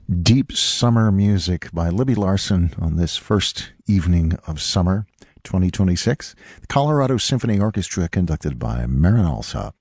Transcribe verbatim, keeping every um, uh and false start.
Deep Summer Music by Libby Larsen on this first evening of summer twenty twenty-six. The Colorado Symphony Orchestra, conducted by Marin Alsop.